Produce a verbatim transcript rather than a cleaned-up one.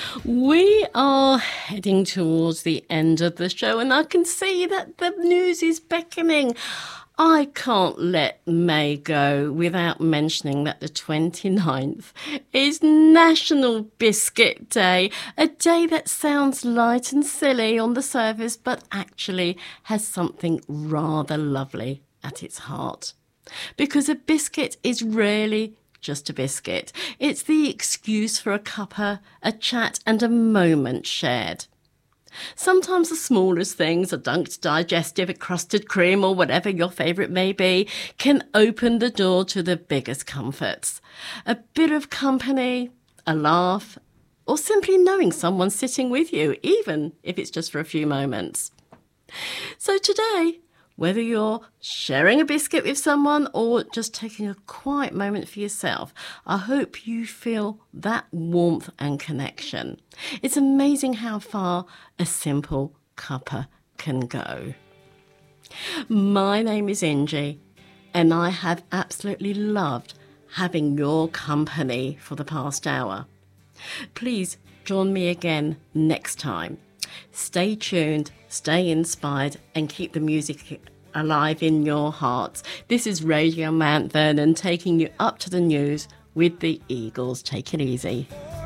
We are heading towards the end of the show, and I can see that the news is beckoning. I can't let May go without mentioning that the twenty-ninth is National Biscuit Day, a day that sounds light and silly on the surface, but actually has something rather lovely at its heart. Because a biscuit is really just a biscuit. It's the excuse for a cuppa, a chat and a moment shared. Sometimes the smallest things, a dunked digestive, a crusted cream or whatever your favourite may be, can open the door to the biggest comforts. A bit of company, a laugh, or simply knowing someone's sitting with you, even if it's just for a few moments. So today, whether you're sharing a biscuit with someone or just taking a quiet moment for yourself, I hope you feel that warmth and connection. It's amazing how far a simple cuppa can go. My name is Ingie, and I have absolutely loved having your company for the past hour. Please join me again next time. Stay tuned, stay inspired, and keep the music alive in your hearts. This is Radio Mount Vernon taking you up to the news with the Eagles. Take it easy.